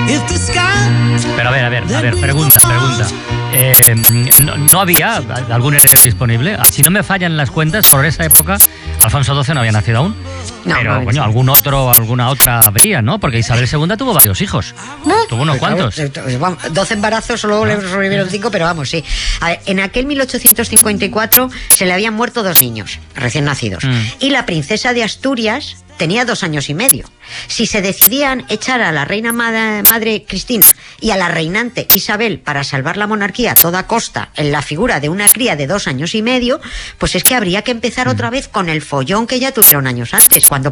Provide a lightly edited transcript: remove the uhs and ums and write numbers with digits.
Pero a ver, pregunta. ¿No había algún heredero disponible? Si no me fallan las cuentas, por esa época Alfonso XII no había nacido aún. No, pero, no, coño, alguna otra habría, ¿no? Porque Isabel II tuvo varios hijos. Tuvo unos cuantos. 12 embarazos, solo le sobrevivieron 5, pero vamos, sí. A ver, en aquel 1854 se le habían muerto 2 niños recién nacidos. Y la princesa de Asturias tenía 2 años y medio. Si se decidían echar a la reina madre Cristina y a la reinante Isabel para salvar la monarquía a toda costa en la figura de una cría de 2 años y medio, pues es que habría que empezar otra vez con el follón que ya tuvieron años antes, cuando